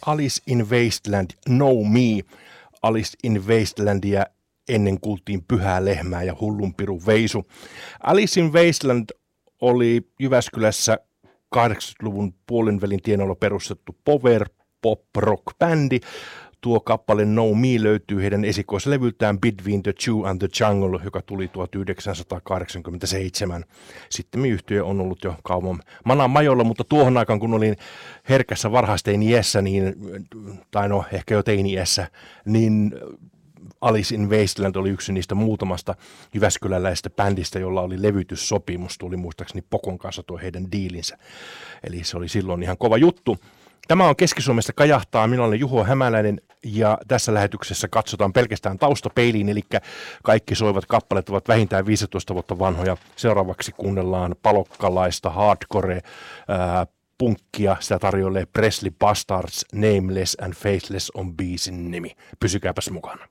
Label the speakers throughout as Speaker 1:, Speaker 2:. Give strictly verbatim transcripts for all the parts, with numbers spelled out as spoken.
Speaker 1: Alice in Wasteland, No Me. Alice in Wastelandia ennen kuultiin Pyhää lehmää ja Hullunpiru veisu. Alice in Wasteland oli Jyväskylässä kahdeksankymmentäluvun puolenvälin tienoilla perustettu power pop rock bändi. Tuo kappale No Me löytyy heidän esikoislevyltään Between the Two and the Jungle, joka tuli tuhatyhdeksänsataakahdeksankymmentäseitsemän. Sitten yhtye on ollut jo kauan manan majolla, mutta tuohon aikaan, kun olin herkässä varhaisteini-iässä, niin, tai no ehkä jo teini-iässä, niin Alice in Wasteland oli yksi niistä muutamasta jyväskyläläistä bändistä, jolla oli levytyssopimus. Tuli muistaakseni Pokon kanssa tuo heidän diilinsä. Eli se oli silloin ihan kova juttu. Tämä on Keski-Suomesta kajahtaa. Minä olen Juho Hämäläinen ja tässä lähetyksessä katsotaan pelkästään taustapeiliin, eli kaikki soivat kappaleet ovat vähintään viisitoista vuotta vanhoja. Seuraavaksi kuunnellaan palokkalaista hardcore ää, punkkia. Sitä tarjoilee Presley Bastards, Nameless and Faceless on biisin nimi. Pysykääpäs mukana.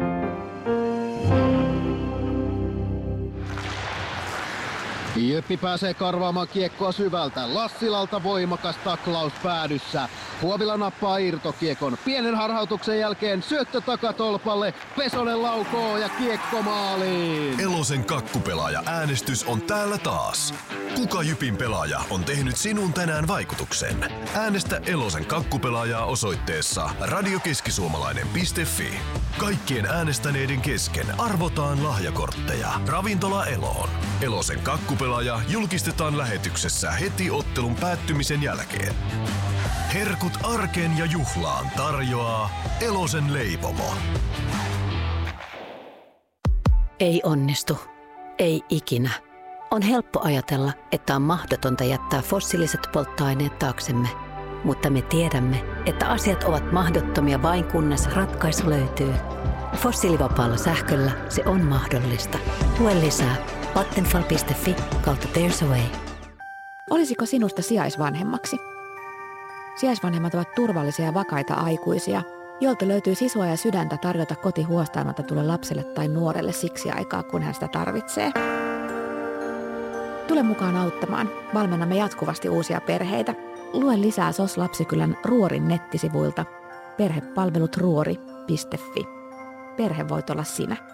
Speaker 2: Jöppi pääsee karvaamaan kiekkoa syvältä. Lassilalta voimakas taklaus päädyssä. Huovila nappaa irtokiekon. Pienen harhautuksen jälkeen syöttö takatolpalle. Pesonen laukoo ja kiekko maaliin.
Speaker 3: Elosen kakkupelaaja äänestys on täällä taas. Kuka Jypin pelaaja on tehnyt sinun tänään vaikutuksen? Äänestä Elosen kakkupelaajaa osoitteessa radiokeskisuomalainen piste fi. Kaikkien äänestäneiden kesken arvotaan lahjakortteja. Ravintola Eloon. Elosen kakkupelaaja julkistetaan lähetyksessä heti ottelun päättymisen jälkeen. Herkut arkeen ja juhlaan tarjoaa Elosen leipomo.
Speaker 4: Ei onnistu. Ei ikinä. On helppo ajatella, että on mahdotonta jättää fossiiliset polttoaineet taaksemme. Mutta me tiedämme, että asiat ovat mahdottomia vain kunnes ratkaisu löytyy. Fossiilivapaalla sähköllä se on mahdollista. Lue lisää vattenfall piste fi kautta There's a Way.
Speaker 5: Olisiko sinusta sijaisvanhemmaksi? Sijaisvanhemmat ovat turvallisia ja vakaita aikuisia, joilta löytyy sisua ja sydäntä tarjota koti huostaanotetulle lapselle tai nuorelle siksi aikaa, kun hän sitä tarvitsee. Tule mukaan auttamaan. Valmennamme jatkuvasti uusia perheitä. Lue lisää S O S Lapsikylän Ruorin nettisivuilta perhepalvelut ruori piste fi. Perhe voit olla sinä.